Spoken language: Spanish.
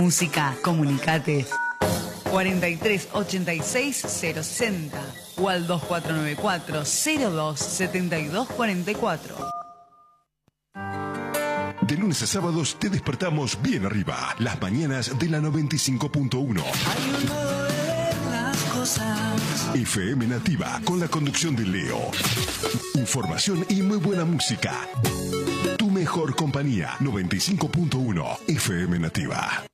Música, comunicate 43 86 060 o al 2494 02 72 44. De lunes a sábados te despertamos bien arriba. Las mañanas de la 95.1. FM Nativa con la conducción de Leo. Información y muy buena música. Tu mejor compañía. 95.1 FM Nativa.